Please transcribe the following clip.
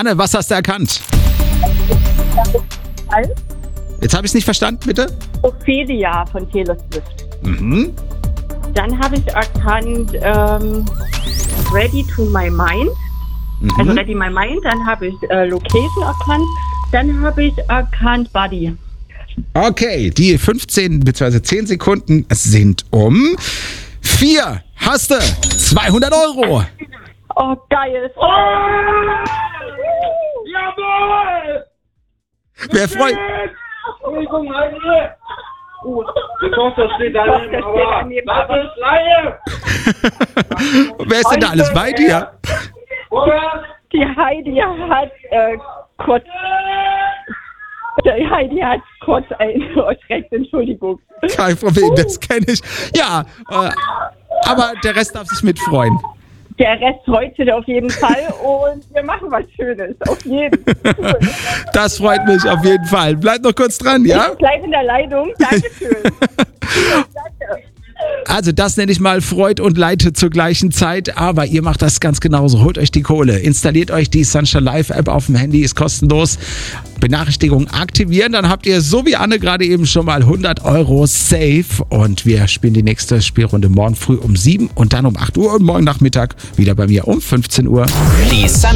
Anne, was hast du erkannt? Jetzt habe ich es nicht verstanden, bitte. Ophelia von Taylor Swift. Mhm. Dann habe ich erkannt Ready to My Mind. Also Ready My Mind. Dann habe ich Location erkannt. Dann habe ich erkannt Buddy. Okay, die 15 bzw. 10 Sekunden sind um 4. Hast du 200 Euro. Oh, geil. Oh! Jawohl! Wer freut? Die Tochter steht daneben, aber das ist Laie! Wer ist denn da alles bei dir? Oder? Die Heidi hat kurz erschreckt, Entschuldigung. Kein Problem, das kenne ich. Ja, aber der Rest darf sich mitfreuen. Der Rest freut sich auf jeden Fall und wir machen was Schönes. Auf jeden Fall. Das freut mich auf jeden Fall. Bleib noch kurz dran, ja? Ich bleib in der Leitung. Dankeschön. Danke. Also das nenne ich mal Freud und Leid zur gleichen Zeit, aber ihr macht das ganz genauso. Holt euch die Kohle, installiert euch die Sunshine Live App auf dem Handy, ist kostenlos. Benachrichtigungen aktivieren, dann habt ihr so wie Anne gerade eben schon mal 100 Euro safe und wir spielen die nächste Spielrunde morgen früh um 7 und dann um 8 Uhr und morgen Nachmittag wieder bei mir um 15 Uhr. Die